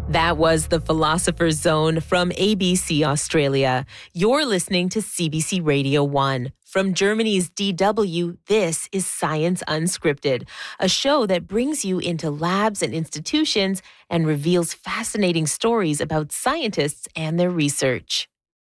That was The Philosopher's Zone from ABC Australia. You're listening to CBC Radio 1. From Germany's DW, this is Science Unscripted, a show that brings you into labs and institutions and reveals fascinating stories about scientists and their research.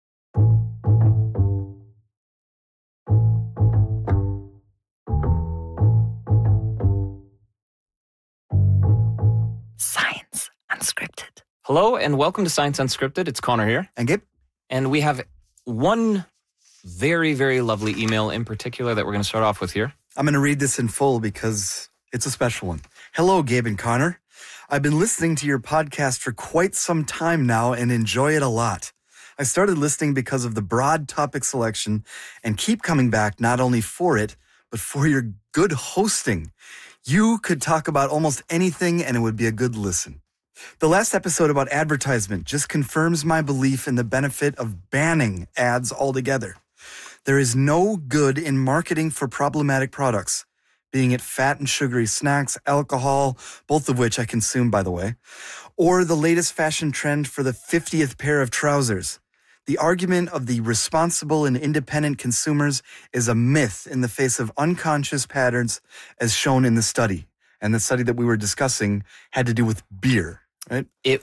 Science Unscripted. Hello and welcome to Science Unscripted. It's Connor here. And Gabe. And we have one very, very lovely email in particular that we're going to start off with here. I'm going to read this in full because it's a special one. Hello, Gabe and Connor. I've been listening to your podcast for quite some time now and enjoy it a lot. I started listening because of the broad topic selection and keep coming back not only for it, but for your good hosting. You could talk about almost anything and it would be a good listen. The last episode about advertisement just confirms my belief in the benefit of banning ads altogether. There is no good in marketing for problematic products, being it fat and sugary snacks, alcohol, both of which I consume, by the way, or the latest fashion trend for the 50th pair of trousers. The argument of the responsible and independent consumers is a myth in the face of unconscious patterns as shown in the study. And the study that we were discussing had to do with beer. Right? It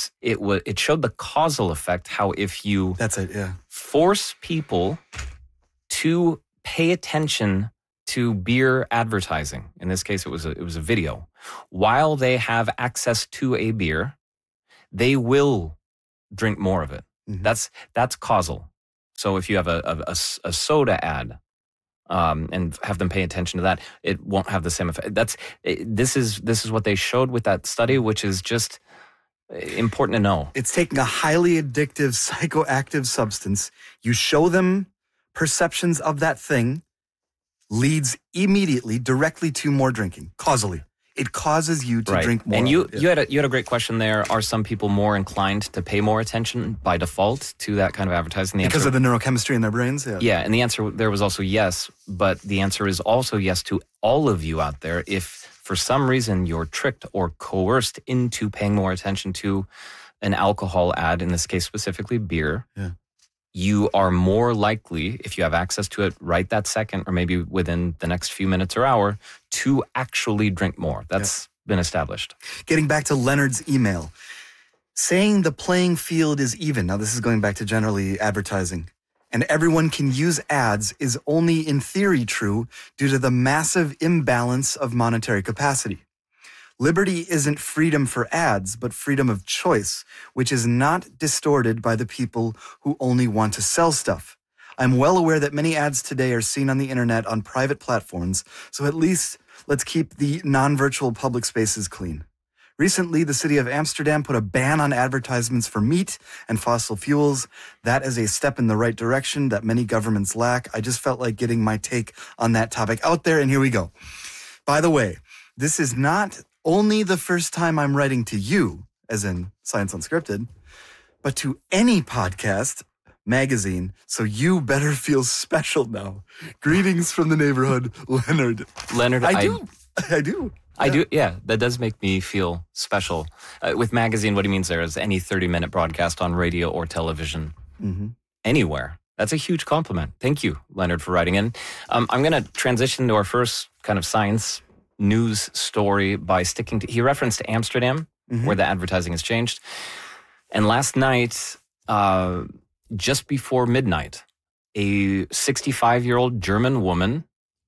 showed the causal effect, how if you force people to pay attention to beer advertising, in this case it was a video, while they have access to a beer, they will drink more of it. Mm-hmm. That's causal. So if you have a soda ad and have them pay attention to that, it won't have the same effect. This is what they showed with that study, which is just important to know. It's taking a highly addictive psychoactive substance. You show them perceptions of that thing, leads immediately directly to more drinking, causally. It causes you to drink more. And you had a great question there. Are some people more inclined to pay more attention by default to that kind of advertising? Because of the neurochemistry in their brains? Yeah, and the answer there was also yes, but the answer is also yes to all of you out there. If for some reason you're tricked or coerced into paying more attention to an alcohol ad, in this case specifically beer, you are more likely, if you have access to it right that second or maybe within the next few minutes or hour, to actually drink more. That's been established. Getting back to Leonard's email, saying the playing field is even, now this is going back to generally advertising, and everyone can use ads is only in theory true due to the massive imbalance of monetary capacity. Liberty isn't freedom for ads, but freedom of choice, which is not distorted by the people who only want to sell stuff. I'm well aware that many ads today are seen on the internet on private platforms, so at least let's keep the non-virtual public spaces clean. Recently, the city of Amsterdam put a ban on advertisements for meat and fossil fuels. That is a step in the right direction that many governments lack. I just felt like getting my take on that topic out there, and here we go. By the way, this is not only the first time I'm writing to you, as in Science Unscripted, but to any podcast, magazine, so you better feel special now. Greetings from the neighborhood, Leonard. Leonard, I do. I do, yeah. That does make me feel special. With magazine, what he means there is any 30-minute broadcast on radio or television, anywhere. That's a huge compliment. Thank you, Leonard, for writing in. I'm going to transition to our first kind of science news story by sticking to, he referenced Amsterdam, where the advertising has changed. And last night, just before midnight, a 65-year-old German woman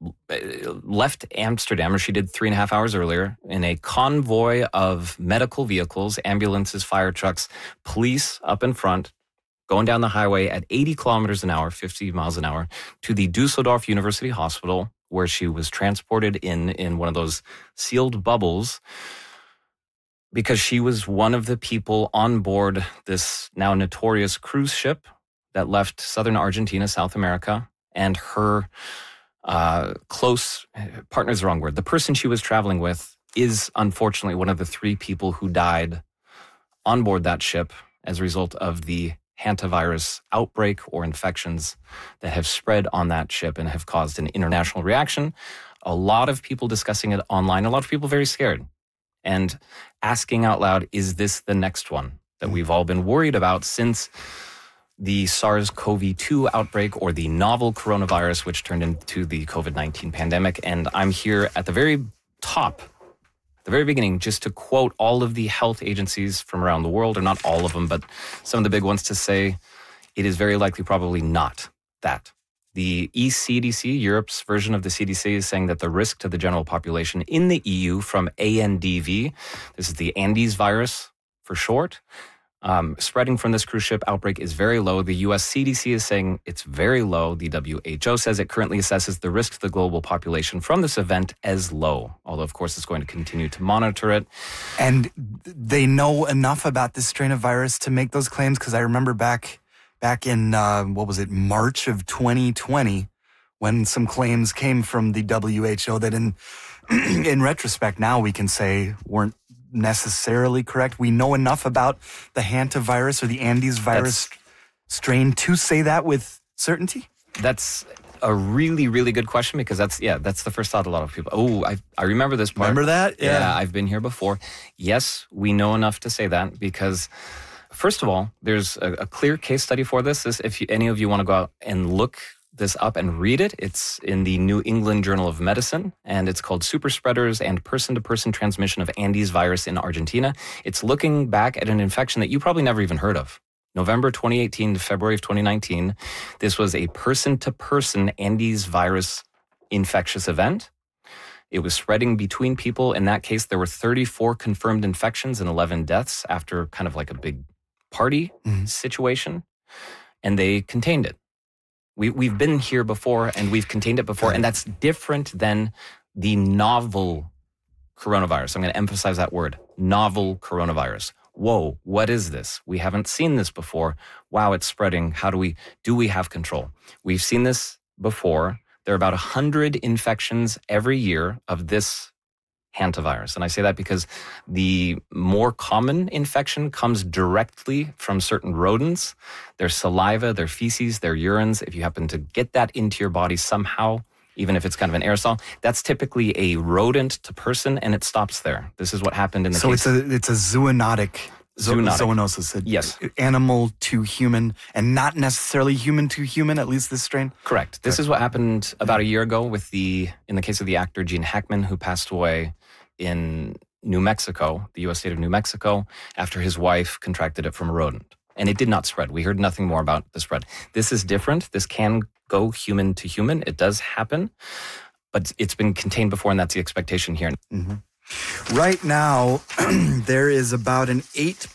left Amsterdam, or she did 3.5 hours earlier, in a convoy of medical vehicles, ambulances, fire trucks, police up in front, going down the highway at 80 kilometers an hour, 50 miles an hour, to the Dusseldorf University Hospital, where she was transported in one of those sealed bubbles, because she was one of the people on board this now notorious cruise ship that left southern Argentina, South America, and her close partner is the wrong word. The person she was traveling with is unfortunately one of the 3 people who died on board that ship as a result of the hantavirus outbreak or infections that have spread on that ship and have caused an international reaction. A lot of people discussing it online, a lot of people very scared. And asking out loud, is this the next one that we've all been worried about since the SARS-CoV-2 outbreak or the novel coronavirus, which turned into the COVID-19 pandemic? And I'm here at the very top, the very beginning, just to quote all of the health agencies from around the world, or not all of them, but some of the big ones, to say it is very likely probably not that. The ECDC, Europe's version of the CDC, is saying that the risk to the general population in the EU from ANDV, this is the Andes virus for short, spreading from this cruise ship outbreak is very low. The US CDC is saying it's very low. The WHO says it currently assesses the risk to the global population from this event as low, although of course it's going to continue to monitor it. And they know enough about this strain of virus to make those claims? Because I remember back in, March of 2020, when some claims came from the WHO that in retrospect now we can say weren't necessarily correct. We know enough about the hantavirus or the Andes virus strain to say that with certainty? That's a really, really good question, because that's the first thought a lot of people. Oh, I remember this part. Remember that? Yeah, I've been here before. Yes, we know enough to say that because, first of all, there's a clear case study for this. If any of you want to go out and look this up and read it, it's in the New England Journal of Medicine, and it's called Super Spreaders and Person-to-Person Transmission of Andes Virus in Argentina. It's looking back at an infection that you probably never even heard of. November 2018 to February of 2019, this was a person-to-person Andes virus infectious event. It was spreading between people. In that case, there were 34 confirmed infections and 11 deaths after kind of like a big party situation, and they contained it. We've been here before, and we've contained it before, and that's different than the novel coronavirus. I'm going to emphasize that word, novel coronavirus. Whoa, what is this? We haven't seen this before. Wow, it's spreading. How do we have control? We've seen this before. There are about 100 infections every year of this hantavirus. And I say that because the more common infection comes directly from certain rodents, their saliva, their feces, their urines. If you happen to get that into your body somehow, even if it's kind of an aerosol, that's typically a rodent to person, and it stops there. This is what happened in the case. So it's a zoonotic. Zoonosis. Yes. Animal to human, and not necessarily human to human, at least this strain? Correct. This is what happened about a year ago in the case of the actor Gene Hackman, who passed away in New Mexico, the U.S. state of New Mexico, after his wife contracted it from a rodent. And it did not spread. We heard nothing more about the spread. This is different. This can go human to human. It does happen, but it's been contained before, and that's the expectation here. Mm-hmm. Right now, there is about an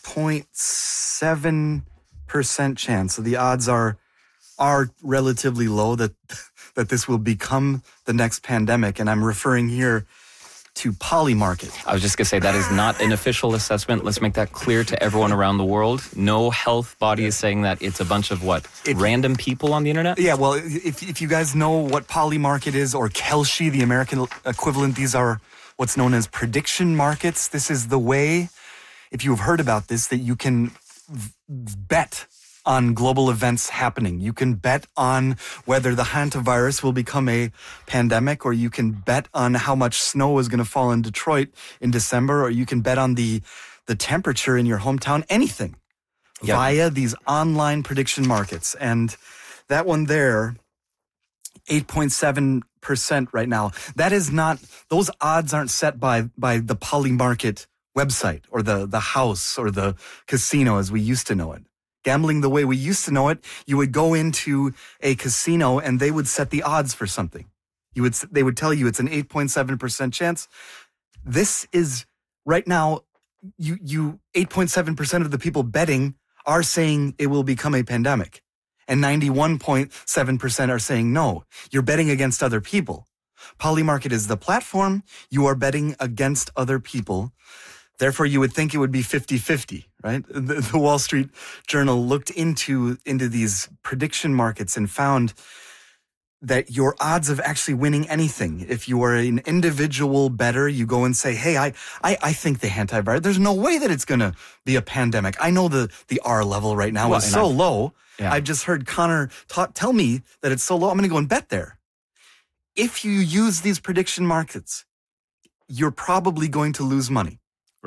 8.7% chance. So the odds are relatively low that this will become the next pandemic. And I'm referring here to Polymarket. I was just going to say that is not an official assessment. Let's make that clear to everyone around the world. No health body is saying that. It's a bunch of random people on the internet? Yeah, well, if you guys know what Polymarket is, or Kelshi, the American equivalent, these are what's known as prediction markets. This is the way, if you've heard about this, that you can bet on global events happening. You can bet on whether the hantavirus will become a pandemic, or you can bet on how much snow is going to fall in Detroit in December, or you can bet on the temperature in your hometown, anything, via these online prediction markets. And that one there, 8.7% right now. That is not, those odds aren't set by the Polymarket website, or the house, or the casino as we used to know it. Gambling the way we used to know it, you would go into a casino and they would set the odds for something. They would tell you it's an 8.7% chance. This is right now, 8.7% of the people betting are saying it will become a pandemic. And 91.7% are saying no. You're betting against other people. Polymarket is the platform. You are betting against other people. Therefore, you would think it would be 50-50, right? The Wall Street Journal looked into these prediction markets and found that your odds of actually winning anything, if you are an individual bettor, you go and say, hey, I think the hantavirus, there's no way that it's going to be a pandemic. I know the R level right now is so low. Yeah. I've just heard Connor tell me that it's so low. I'm going to go and bet there. If you use these prediction markets, you're probably going to lose money. Right.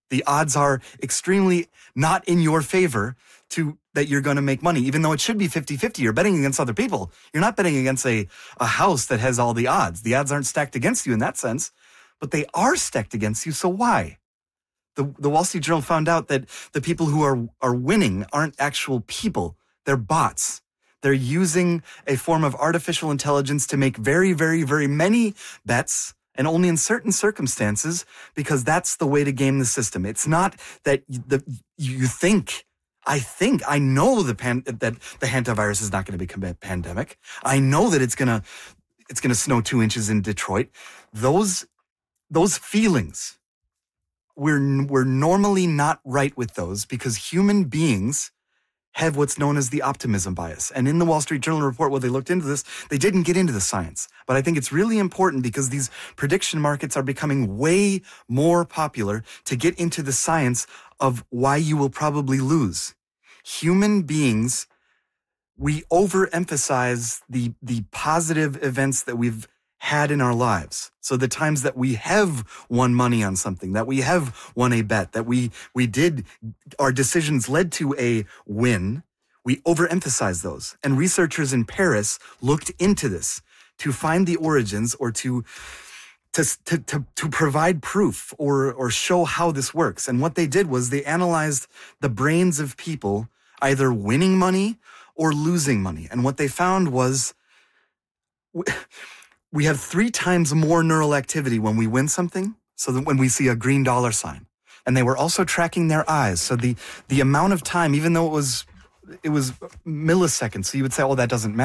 The odds are extremely not in your favor that you're going to make money, even though it should be 50-50. You're betting against other people. You're not betting against a house that has all the odds. The odds aren't stacked against you in that sense, but they are stacked against you. So why? The Wall Street Journal found out that the people who are winning aren't actual people. They're bots. They're using a form of artificial intelligence to make very, very, very many bets, and only in certain circumstances, because that's the way to game the system. It's not that you think, I know that the hantavirus is not going to become a pandemic. I know that it's going to snow 2 inches in Detroit. Those feelings, we're normally not right with those, because human beings have what's known as the optimism bias. And in the Wall Street Journal report, where they looked into this, they didn't get into the science. But I think it's really important, because these prediction markets are becoming way more popular, to get into the science of why you will probably lose. Human beings, we overemphasize the positive events that we've had in our lives. So the times that we have won money on something, that we have won a bet, that we did, our decisions led to a win, we overemphasize those. And researchers in Paris looked into this to find the origins, or to provide proof or show how this works. And what they did was they analyzed the brains of people either winning money or losing money. And what they found was we have 3 times more neural activity when we win something, so that when we see a green dollar sign. And they were also tracking their eyes. So the amount of time, even though it was milliseconds, so you would say, oh, that doesn't matter.